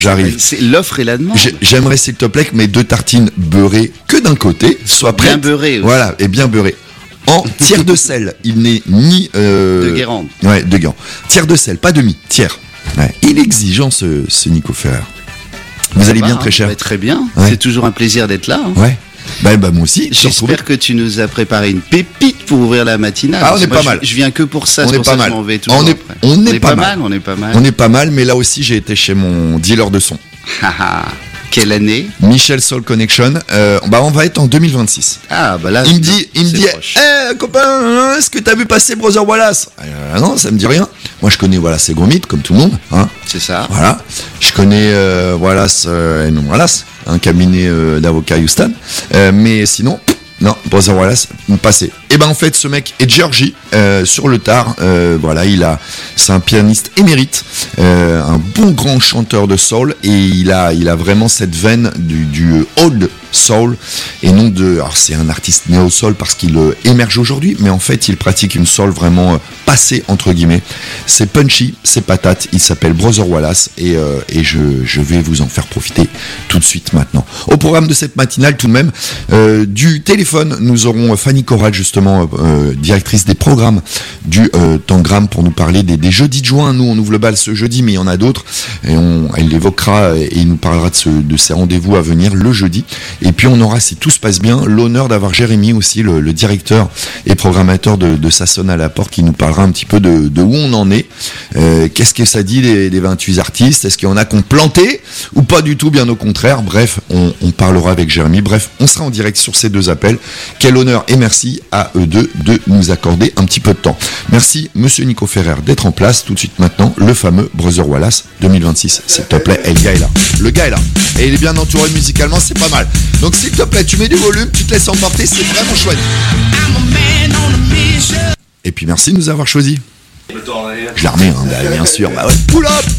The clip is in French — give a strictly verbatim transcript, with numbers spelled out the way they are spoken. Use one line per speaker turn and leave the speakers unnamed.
J'arrive.
C'est l'offre et la demande.
J'ai- J'aimerais s'il te plaît que mes deux tartines beurrées que d'un côté soient
Bien
prêtes.
beurrées aussi.
Voilà, et bien beurrées. En tiers de sel. Il n'est ni... Euh...
De Guérande.
Ouais, de Guérande. Tiers de sel, pas demi, tiers. Ouais. Il est exigeant ce, ce Nico Ferrer. Vous allez
Ça
bien,
va,
très
hein.
cher.
Ouais, Très bien.
Ouais.
C'est toujours un plaisir d'être là. hein.
Ouais. Bah, bah moi aussi. je suis retrouvé.
J'espère que tu nous as préparé une pépite pour ouvrir la matinale.
Ah, on
Parce
est
que moi,
pas
je-
mal.
Je viens que pour ça.
On
c'est
est
pour
pas
ça que
mal.
je m'en vais toujours
On est-
après.
on est pas mal.
On est pas mal.
On est pas mal, mais là aussi j'ai été chez mon dealer de son.
Haha. Quelle année?
Michel Soul Connection. Euh, bah on va être en deux mille vingt-six.
Ah bah là.
Il me dit, il me
c'est
dit,
proche.
eh copain, est-ce que t'as vu passer Brother Wallace? euh, Non, ça me dit rien. Moi je connais Wallace et Gromit comme tout le monde. Hein.
C'est ça.
Voilà. Je connais euh, Wallace euh, et non Wallace, un cabinet euh, d'avocats Houston. Euh, mais sinon, non, Brother Wallace, passé. Et ben en fait, ce mec est de Géorgie, euh, sur le tard. Euh, voilà, il a, c'est un pianiste émérite, euh, un bon grand chanteur de soul, et il a, il a vraiment cette veine du, du old soul et non de. Alors c'est un artiste néo soul parce qu'il euh, émerge aujourd'hui, mais en fait il pratique une soul vraiment euh, passée entre guillemets. C'est punchy, c'est patate. Il s'appelle Brother Wallace et, euh, et je, je vais vous en faire profiter tout de suite maintenant. Au programme de cette matinale tout de même, euh, du téléphone, nous aurons Fanny Corral justement, euh, directrice des programmes du euh, Tangram, pour nous parler des, des jeudis de juin. Nous on ouvre le bal ce jeudi, mais il y en a d'autres et on, elle l'évoquera et il nous parlera de, ce, de ces rendez-vous à venir le jeudi. Et puis on aura, si tout se passe bien, l'honneur d'avoir Jérémy aussi, le, le directeur et programmateur de, de Ça sonne à la porte, qui nous parlera un petit peu de, de où on en est. Euh, qu'est-ce que ça dit des, des vingt-huit artistes? Est-ce qu'il y en a qui ont planté ou pas du tout? Bien au contraire. Bref, on, on parlera avec Jérémy. Bref, on sera en direct sur ces deux appels. Quel honneur et merci à eux deux de nous accorder un petit peu de temps. Merci Monsieur Nico Ferrer d'être en place. Tout de suite maintenant, le fameux Brother Wallace deux mille vingt-six. S'il te plaît, et le gars est là. Le gars est là. Et il est bien entouré musicalement, c'est pas mal. Donc s'il te plaît, tu mets du volume, tu te laisses emporter, c'est vraiment chouette. Et puis merci de nous avoir choisis. Je l'ai remis, hein, bah, bien sûr. Bah ouais. Pull up.